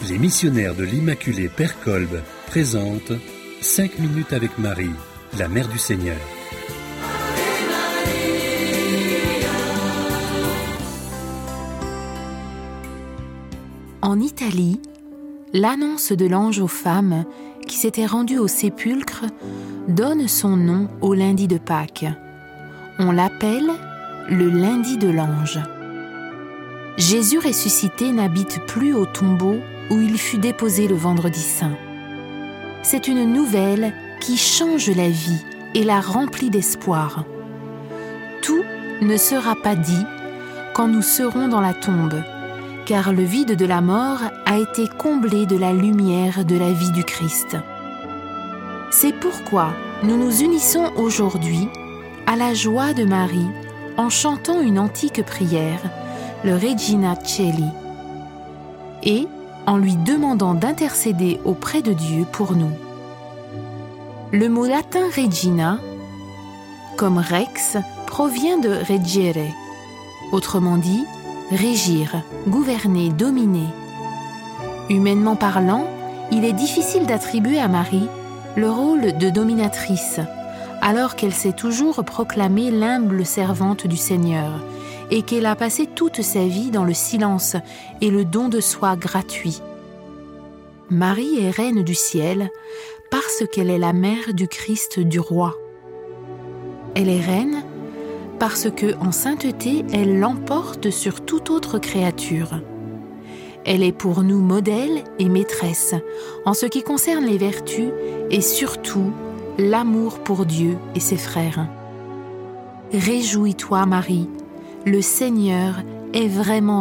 Les missionnaires de l'Immaculée Père Kolb présentent 5 minutes avec Marie, la Mère du Seigneur. En Italie, l'annonce de l'ange aux femmes qui s'étaient rendues au sépulcre donne son nom au lundi de Pâques. On l'appelle le lundi de l'ange. Jésus ressuscité n'habite plus au tombeau où il fut déposé le vendredi saint. C'est une nouvelle qui change la vie et la remplit d'espoir. Tout ne sera pas dit quand nous serons dans la tombe, car le vide de la mort a été comblé de la lumière de la vie du Christ. C'est pourquoi nous nous unissons aujourd'hui à la joie de Marie en chantant une antique prière, le Regina Coeli, et en lui demandant d'intercéder auprès de Dieu pour nous. Le mot latin Regina, comme Rex, provient de regere, autrement dit, régir, gouverner, dominer. Humainement parlant, il est difficile d'attribuer à Marie le rôle de dominatrice, alors qu'elle s'est toujours proclamée l'humble servante du Seigneur et qu'elle a passé toute sa vie dans le silence et le don de soi gratuit. Marie est reine du ciel parce qu'elle est la mère du Christ du roi. Elle est reine parce que, en sainteté, elle l'emporte sur toute autre créature. Elle est pour nous modèle et maîtresse en ce qui concerne les vertus et surtout l'amour pour Dieu et ses frères. Réjouis-toi, Marie, le Seigneur est vraiment